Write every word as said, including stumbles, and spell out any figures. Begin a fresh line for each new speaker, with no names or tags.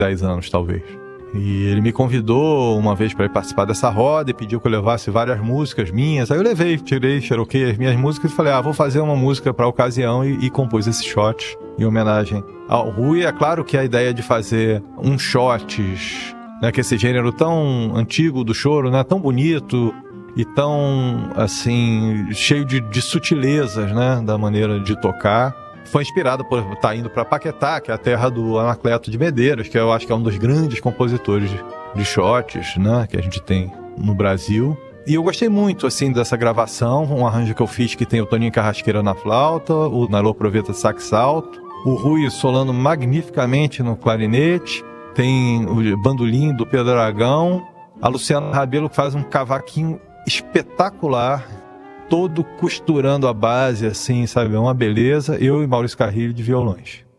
dez anos, talvez. E ele me convidou uma vez para ir participar dessa roda e pediu que eu levasse várias músicas minhas. Aí eu levei, tirei, xeroquei as minhas músicas e falei, ah, vou fazer uma música para a ocasião, e, e compus esse shot em homenagem ao Rui. É claro que a ideia de fazer um shots, né, que esse gênero tão antigo do choro, né, tão bonito e tão, assim, cheio de, de sutilezas, né, da maneira de tocar, foi inspirado por estar indo para Paquetá, que é a terra do Anacleto de Medeiros, que eu acho que é um dos grandes compositores de, de shots, né, que a gente tem no Brasil. E eu gostei muito, assim, dessa gravação, um arranjo que eu fiz que tem o Toninho Carrasqueira na flauta, o Nalô Proveta sax alto, o Rui solando magnificamente no clarinete, tem o bandolim do Pedro Aragão, a Luciana Rabelo faz um cavaquinho espetacular, todo costurando a base, assim, sabe? É uma beleza. Eu e Maurício Carrilho de violões.